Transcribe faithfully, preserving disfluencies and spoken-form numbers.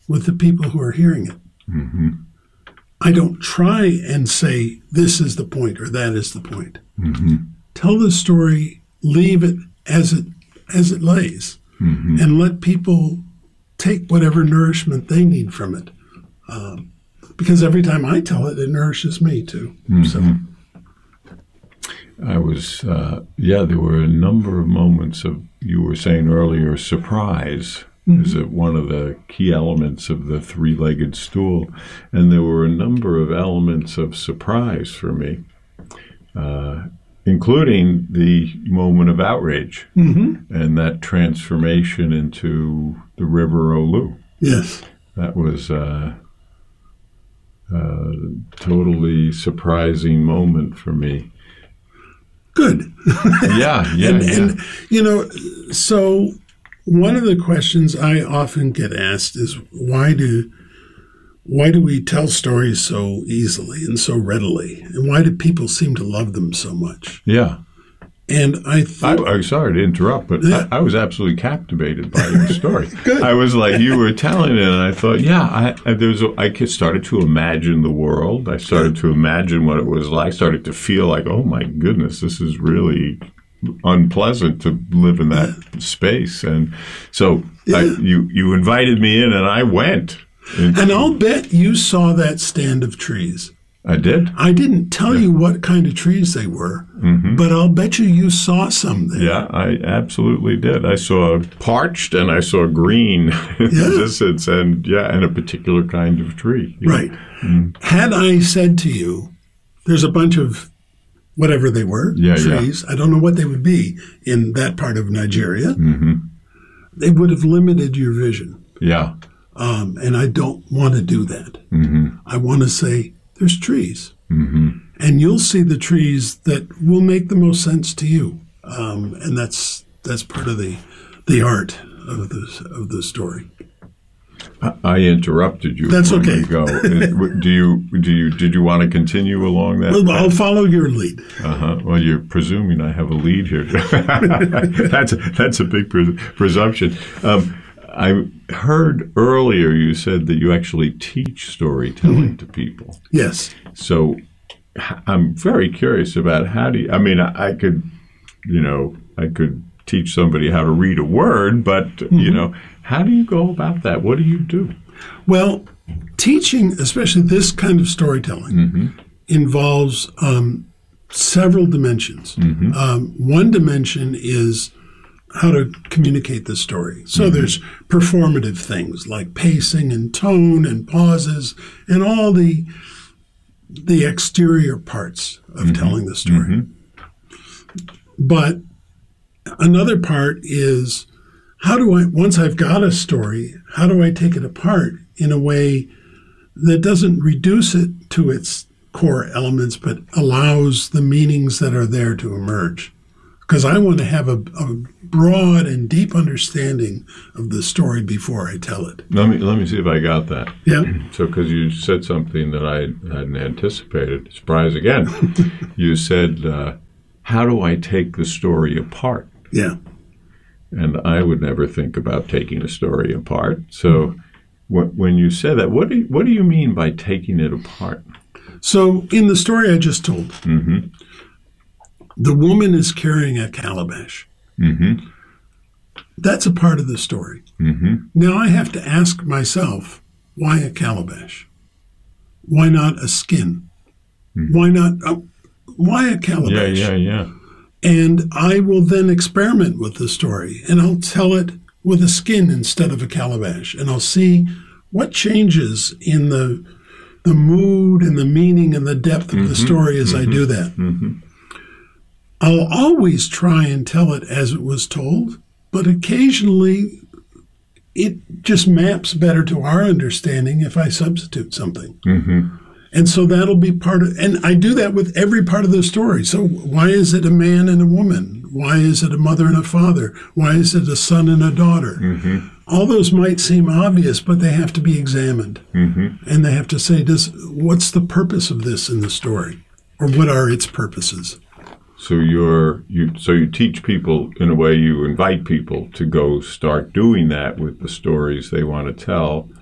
with the people who are hearing it. Mm-hmm. I don't try and say this is the point or that is the point. Mm-hmm. Tell the story, leave it as it as it lays, mm-hmm. and let people take whatever nourishment they need from it. Um, because every time I tell it, it nourishes me too. Mm-hmm. So I was, uh, yeah, there were a number of moments of, you were saying earlier, surprise. Mm-hmm. Is it one of the key elements of the three-legged stool? And there were a number of elements of surprise for me, uh, including the moment of outrage mm-hmm. and that transformation into the River Olu. Yes. That was a, a totally surprising moment for me. Good. Yeah, yeah, and, yeah. and, you know, so one of the questions I often get asked is why do why do we tell stories so easily and so readily? And why do people seem to love them so much? Yeah. And I I, think... I'm sorry to interrupt, but Yeah. I, I was absolutely captivated by your story. Good. I was like, you were telling it, and I thought, yeah, I, I, there was a, I could- started to imagine the world. I started to imagine what it was like. I started to feel like, oh, my goodness, this is really unpleasant to live in that space. And so I, Yeah. you, you invited me in, and I went. And, And I'll bet you saw that stand of trees. I did. I didn't tell you what kind of trees they were, Mm-hmm. but I'll bet you you saw some there. Yeah, I absolutely did. I saw parched and I saw green in Yeah. the distance, and yeah, and a particular kind of tree. Yeah. Right. Had I said to you, there's a bunch of whatever they were, Yeah, trees, I don't know what they would be in that part of Nigeria, Mm-hmm. they would have limited your vision. Yeah. Um, and I don't want to do that. Mm-hmm. I want to say, there's trees. Mm-hmm. And you'll see the trees that will make the most sense to you. Um, and that's that's part of the the art of the, of the story. I, I interrupted you. That's a okay. moment ago. do you do you did you want to continue along that? Well, I'll follow your lead. Uh-huh. Well, you're presuming I have a lead here. that's a, that's a big pres- presumption. Um, I heard earlier you said that you actually teach storytelling to people. Yes. So h- I'm very curious about how do you, I mean, I, I could, you know, I could teach somebody how to read a word, but, you know, how do you go about that? What do you do? Well, teaching, especially this kind of storytelling, Mm-hmm. involves um, several dimensions. Mm-hmm. Um, one dimension is how to communicate the story. So Mm-hmm. there's performative things like pacing and tone and pauses and all the the exterior parts of Mm-hmm. telling the story. Mm-hmm. But another part is how do I, once I've got a story, how do I take it apart in a way that doesn't reduce it to its core elements, but allows the meanings that are there to emerge? Because I want to have a, a broad and deep understanding of the story before I tell it. Let me let me see if I got that. Yeah. So, because you said something that I hadn't anticipated. Surprise again. You said, uh, how do I take the story apart? Yeah. And I would never think about taking a story apart. So wh- when you said that, what do you, what do you mean by taking it apart? So in the story I just told, Mm-hmm. the woman is carrying a calabash. Mm-hmm. That's a part of the story. Mm-hmm. Now I have to ask myself, why a calabash? Why not a skin? Why not, uh, why a Yeah, calabash? yeah, yeah. And I will then experiment with the story, and I'll tell it with a skin instead of a calabash, and I'll see what changes in the the mood and the meaning and the depth of the story as I do that. Mm-hmm. I'll always try and tell it as it was told, but occasionally it just maps better to our understanding if I substitute something. Mm-hmm. And so that'll be part of, and I do that with every part of the story. So why is it a man and a woman? Why is it a mother and a father? Why is it a son and a daughter? Mm-hmm. All those might seem obvious, but they have to be examined. Mm-hmm. And they have to say, does what's the purpose of this in the story? Or what are its purposes? So you're you so you teach people, in a way you invite people to go start doing that with the stories they want to tell.